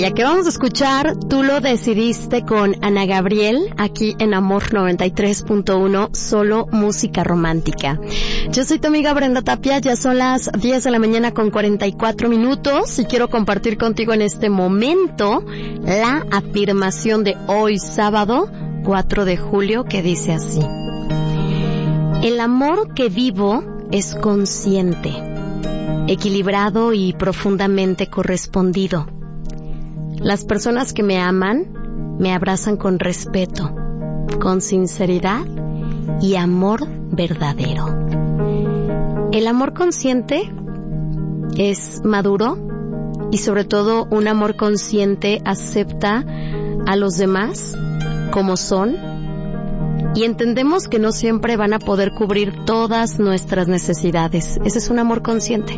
Y a que vamos a escuchar, Tú lo decidiste con Ana Gabriel, aquí en Amor 93.1, solo música romántica. Yo soy tu amiga Brenda Tapia, ya son las 10 de la mañana con 44 minutos y quiero compartir contigo en este momento la afirmación de hoy sábado 4 de julio que dice así: el amor que vivo es consciente, equilibrado y profundamente correspondido. Las personas que me aman me abrazan con respeto, con sinceridad y amor verdadero. El amor consciente es maduro y sobre todo un amor consciente acepta a los demás como son y entendemos que no siempre van a poder cubrir todas nuestras necesidades. Ese es un amor consciente.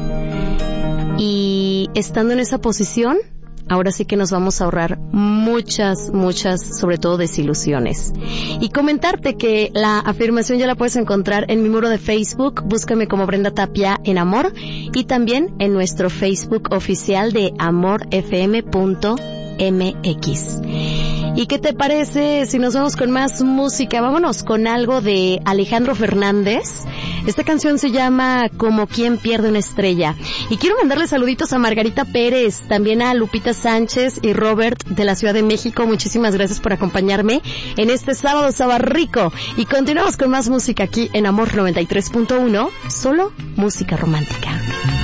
Y estando en esa posición, ahora sí que nos vamos a ahorrar muchas, sobre todo desilusiones. Y comentarte que la afirmación ya la puedes encontrar en mi muro de Facebook, búscame como Brenda Tapia en Amor, y también en nuestro Facebook oficial de amorfm.mx. ¿Y qué te parece si nos vamos con más música? Vámonos con algo de Alejandro Fernández. Esta canción se llama Como quien pierde una estrella. Y quiero mandarle saluditos a Margarita Pérez, también a Lupita Sánchez y Robert de la Ciudad de México. Muchísimas gracias por acompañarme en este sábado rico. Y continuamos con más música aquí en Amor 93.1, solo música romántica.